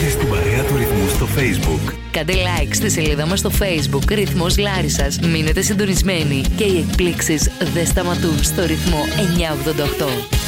Μπείτε στην παρέα του Ρυθμού στο Facebook. Κάντε like στη σελίδα μας στο Facebook Ρυθμός Λάρισσας. Μείνετε συντονισμένοι και οι εκπλήξεις δεν σταματούν στο Ρυθμό 988.